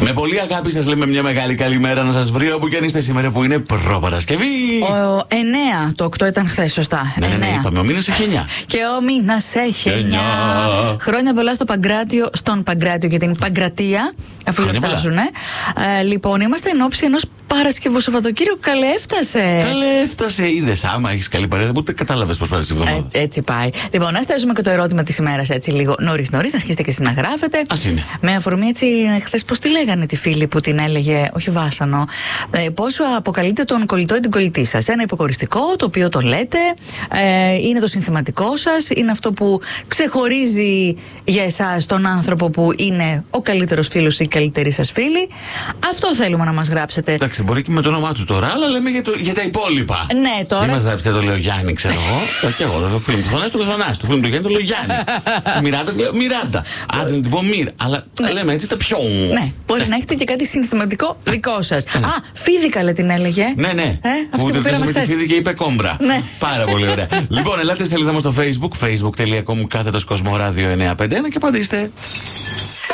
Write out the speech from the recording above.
Με πολύ αγάπη σας λέμε μια μεγάλη καλημέρα, να σας βρει όπου και αν είστε σήμερα που είναι προπαρασκευή. 9, το 8 ήταν χθες, σωστά. Ναι, είπαμε, ο μήνας έχει 9. Και ο μήνας έχει 9. Χρόνια πολλά στον Παγκράτιο και την Παγκρατία, αφού γιορτάζουν. Λοιπόν, είμαστε εν ώψη ενός Παρασκευό Σαββατοκύριακο. Καλέ έφτασε. Καλέ έφτασε. Είδες, άμα έχεις καλή παρέα, ούτε κατάλαβες πώς πάρεις τη βδομάδα. Έτσι πάει. Λοιπόν, να στέλνουμε και το ερώτημα της ημέρας έτσι λίγο νωρίς, να αρχίσετε και εσείς να γράφετε. Ας είναι. Με αφορμή έτσι, χθες πώς τη λέγανε τη φίλη που την έλεγε, όχι Βάσανο, πώς αποκαλείτε τον κολλητό ή την κολλητή σας. Ένα υποκοριστικό, το οποίο το λέτε, είναι το συνθεματικό σας, είναι αυτό που ξεχωρίζει για εσάς τον άνθρωπο που είναι ο καλύτερος φίλος ή η καλύτερη σας φίλη. Αυτό θέλουμε να μας γράψετε. Εντάξει, μπορεί και με το όνομά του τώρα, αλλά λέμε για τα υπόλοιπα. Ναι, τώρα. Μην μας γράψετε, το λέω Γιάννη, ξέρω εγώ. Και εγώ, το φίλο μου του Θανάση, το Θανάση. Το φίλο μου του Γιάννη, το λέω Γιάννη. Μιράντα, το λέω Μιράντα. Άντε να την πω Μυρ. Αλλά λέμε έτσι τα πιο. Ναι, μπορεί να έχετε και κάτι συνθεματικό δικό σας. Φίδικα την έλεγε. Ναι. Αυτή που πήραμε χθες. Φίδικα είπε κόμπρα. Ναι. Πάρα πολύ ωραία. Λοιπόν, ελάτε στη σελίδα μας στο Facebook, facebook.com/Κοσμοράδιο 951 και απαντήστε.